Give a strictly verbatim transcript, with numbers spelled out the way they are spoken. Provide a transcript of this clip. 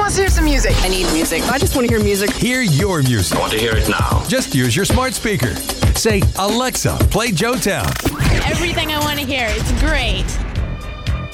wants to hear some music? I need music. I just want to hear music. Hear your music. I want to hear it now. Just use your smart speaker. Say, Alexa, play Joetown. Everything I want to hear. It's great.